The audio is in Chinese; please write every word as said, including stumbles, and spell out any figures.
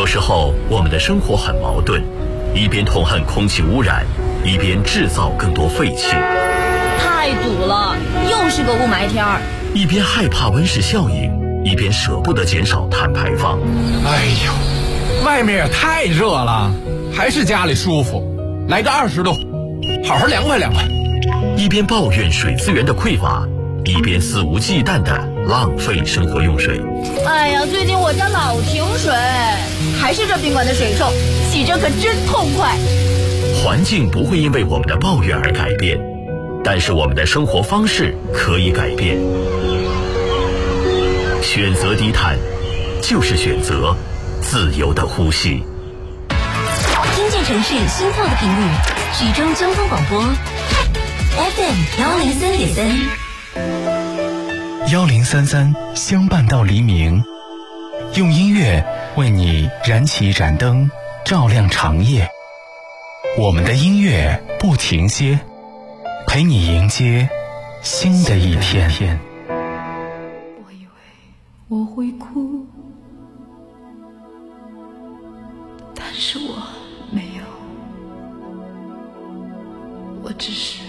有时候我们的生活很矛盾，一边痛恨空气污染，一边制造更多废气。 太堵了，又是个雾霾天儿。 一边害怕温室效应，一边舍不得减少碳排放。 哎呦，外面也太热了，还是家里舒服。来个二十度，好好凉快凉快。 一边抱怨水资源的匮乏，一边肆无忌惮地浪费生活用水。 哎呀，最近我家老停水，还是这宾馆的水臭，洗着可真痛快。 环境不会因为我们的抱怨而改变，但是我们的生活方式可以改变。选择低碳，就是选择自由的呼吸。 听见城市心跳的频率，徐州交通广播 F M 幺零三点三， 幺零三三相伴到黎明，用音乐为你燃起一盏灯，照亮长夜。我们的音乐不停歇，陪你迎接新的一天。 我以为我会哭，但是我没有，我只是